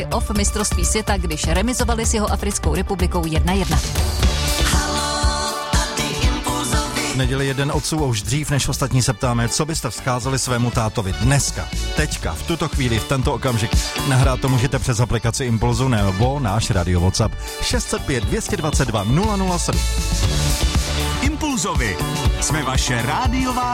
off mistrovství světa, když remizovali s jeho Africkou republikou 1-1. V neděli jeden otců a už dřív než ostatní se ptáme, co byste vzkázali svému tátovi dneska, teďka, v tuto chvíli, v tento okamžik. Nahrát to můžete přes aplikaci Impulzu nebo náš radio WhatsApp 605 222 007. Impulzovi jsme vaše rádiová